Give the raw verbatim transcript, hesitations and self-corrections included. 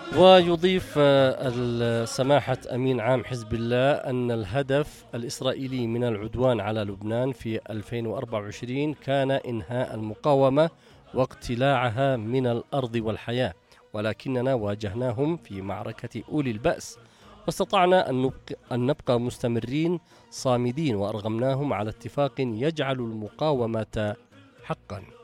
ويضيف آه، سماحة أمين عام حزب الله أن الهدف الإسرائيلي من العدوان على لبنان في ألفين وأربعة وعشرين كان إنهاء المقاومة واقتلاعها من الأرض والحياة، ولكننا واجهناهم في معركة أولي البأس، واستطعنا أن نبقى, أن نبقى مستمرين صامدين، وأرغمناهم على اتفاق يجعل المقاومة حقا.